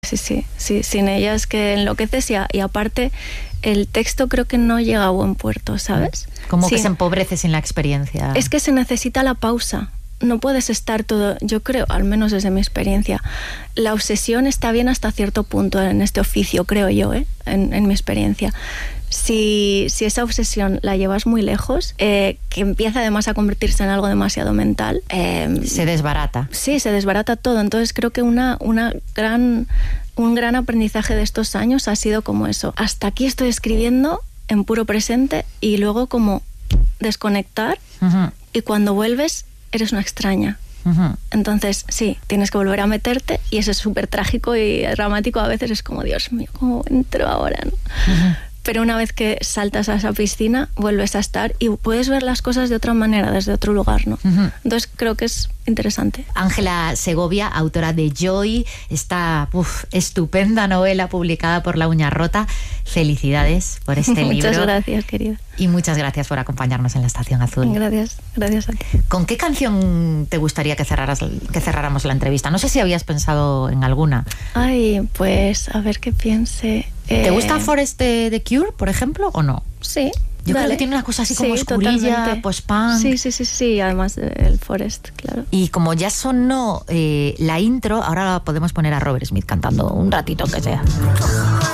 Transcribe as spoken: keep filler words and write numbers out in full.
Sí, sí, sí, sin ella es que enloqueces y, a, y aparte el texto creo que no llega a buen puerto, ¿sabes? Como sí. que se empobrece sin la experiencia. Es que se necesita la pausa. No puedes estar todo, yo creo, al menos desde mi experiencia, la obsesión está bien hasta cierto punto en este oficio, creo yo, ¿eh? en, en mi experiencia. Si, si esa obsesión la llevas muy lejos, eh, que empieza además a convertirse en algo demasiado mental... Eh, se desbarata. Sí, se desbarata todo. Entonces creo que una, una gran, un gran aprendizaje de estos años ha sido como eso. Hasta aquí estoy escribiendo en puro presente y luego como desconectar uh-huh. y cuando vuelves eres una extraña. Uh-huh. Entonces, sí, tienes que volver a meterte y eso es súper trágico y dramático. A veces es como, Dios mío, ¿cómo entro ahora? ¿no? Uh-huh. Pero una vez que saltas a esa piscina, vuelves a estar y puedes ver las cosas de otra manera, desde otro lugar, ¿no? Uh-huh. Entonces creo que es interesante. Ángela Segovia, autora de Joy, esta uf, estupenda novela publicada por La Uña Rota. Felicidades por este muchas libro. Muchas gracias, querida. Y muchas gracias por acompañarnos en la Estación Azul. Gracias, gracias a ti. ¿Con qué canción te gustaría que, cerraras, que cerráramos la entrevista? No sé si habías pensado en alguna. Ay, pues a ver qué piense. ¿Te eh... gusta Forest de The Cure, por ejemplo, o no? Sí. Yo Dale. creo que tiene una cosa así como sí, oscurilla, post-punk. Sí, sí, sí, sí, además el Forest, claro. Y como ya sonó eh, la intro, ahora podemos poner a Robert Smith cantando un ratito, que sea.